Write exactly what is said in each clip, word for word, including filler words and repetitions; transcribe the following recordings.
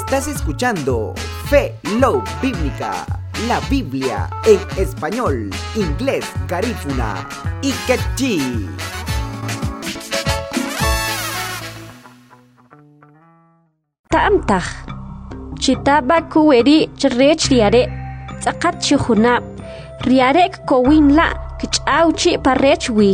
Estás escuchando Fe Love Bíblica, la Biblia en español, inglés, garífuna y quechí. Tamtah chitaba kuweri chrech riare tsakat chuhuna riare kowinla kichauchi parechwi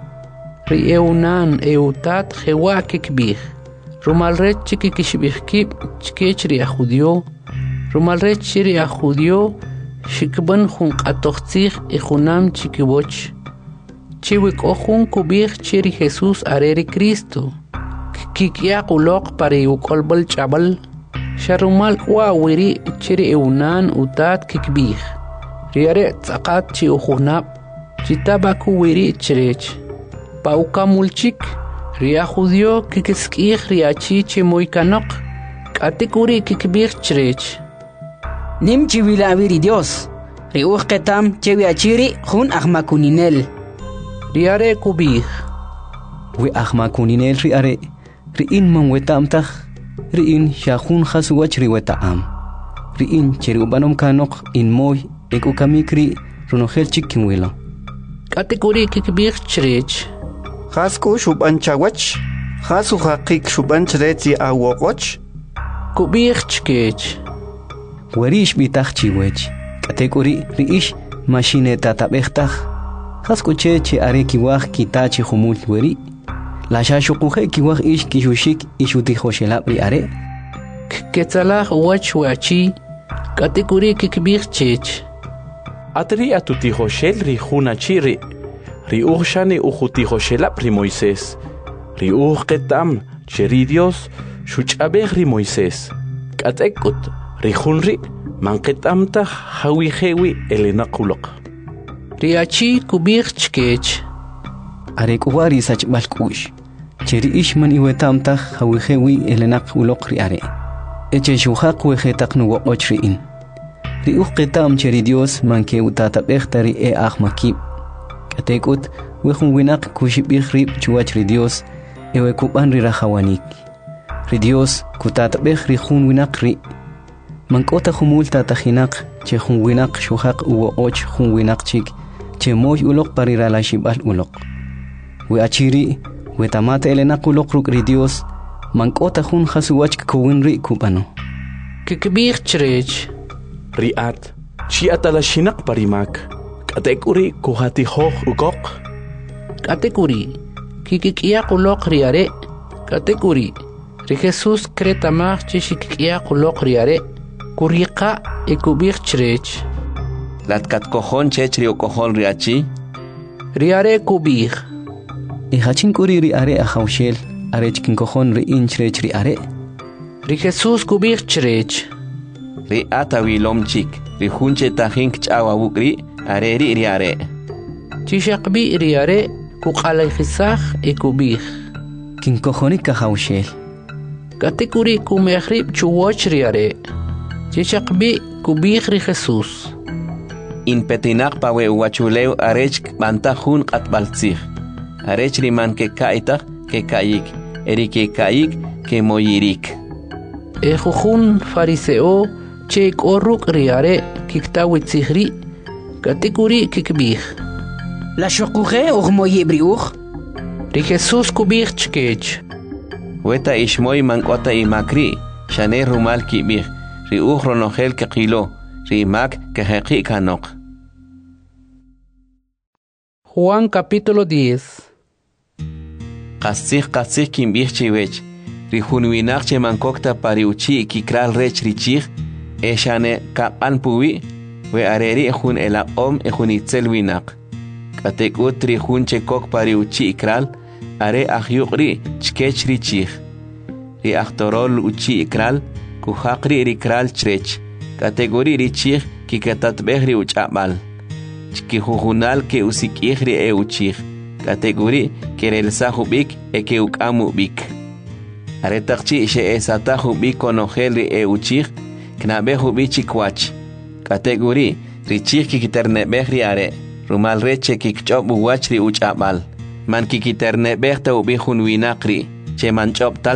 Rieunan eutat jewa kikbih Rumalret chikikishbihkib chkechri a judio Rumalret chiri a judio shikban jun qatoxtzig y junam chikiboch Chiwik ojun kubih chiri Jesús areri Cristo Kikia qulok pari ukolbal chabal Sharumal wawiri chiri eunan utat kikbih Riare tsakat chi ujunab Chitabaku wiri chirech Pauka mulchik Ria judio kikskih riachi chimoy kanok Katikuri kikbih chirech Nim chiwila aviri Dios Riuh ketam chewi achiri jun ahmakuninel Riare kubih We ahmakuninel riare Riin man wetamtah Riin shahun khaswach riwetaam Riin cherubanom kanok in moy ekukamikri runogel chikinwila Katikuri kikbih chirech Hasku shubanchawach Hasu haqik shubanchreti awokoch Kubih chkech Werish bitach chiwech Katekuri riish machine tatabechtaj Hasku cheche are kiwaj kitachi humul weri La shashukuhe kiwaj ish kishushik ishutijoshelab riare Ketzalah wach wachi Katikuri kikbih chech Atri atutijoshel ri junachiri Ri urshani ujutijoshela pri Moisés Ri urketam cheri Dios shuchabeh ri Moisés Katekut ri junri manketamta hawijewi elenakulok Riachi kubih chkech Are kuwari sach balkush Cheri ishman iwetamta hawijewi elenak ulok riare Eche shuhaq wejetak nuwo ochriin Ri uqetam cheri Dios manke utatabechtari e ahmakib Katekut wejun winak kushibih rib chuwach ri Dios ewe kuban ri rahawanik Ri Dios kutatabeh ri jun winak ri Mankota humul tatajinak che jun winak shuhaq uwo och jun winak chik che moy ulok parira la shibal ulok We achiri we tamate elenak ulok ruk ri Dios Mankota jun hasuwach kuwin ri kubano Kikbih chirech Riat chi atalashinak parimak Katekuri kuhati hoh ukok Katekuri kikikia kulok riare Katekuri Ri Jesús kretamach chishikia kulok riare Kurika ikubih chirech Latkat kojon chechri o kojon riachi Riare kubih E hachin kuri riare ahaushel Are chikin kojon ri inchrech riare Ri Jesús kubih chirech Ri atawilom chik Ri junche tajink chawa wukri Areri riare Chishakbi riare kuqalayjisaj ikubih Kin kojonik kahaushel Katikuri kumehrib chuwoch riare Chishakbi kubih ri Jesús In petinak pawe uwachuleu arech bantahun qatbaltzig Arech riman ke kaitak ke kayik Eri ke kayik ke moyirik Ejujun fariseo Cheik oruk riare kiktawitzihri Katikuri kikbih La shukuhe ugmoyi briuch Ri Jesús kubih chkech Weta ishmoy mankota imakri Shane rumal kibih Ri uj ronogel ke qilo Ri mak ke heqi kanok Juan capítulo diez Qasih qasih kimbih chiwech Ri junwinak che mankokta pari uchi kikral rech richig E shane kapan puwi We areri ejun ela om ejun itzel winak Katek utri jun chekok pari uchi ikral Are ahyukri chkech richig Ri aktorol uchi ikral Kuhakri rikral chrech Kategori richig kikatatbehri uchabal Chkihujunal ke usikihri e uchig Kategori kerelsa hubik e ke ukamu bik Are takchi she esata hubik konogel e uchig Knabe hubichi kwach Kategori richig kikiternebeh riare Rumal reche kikchob uwachri uchabal Man kikiternebeh ta ubihun winakri Che manchop tal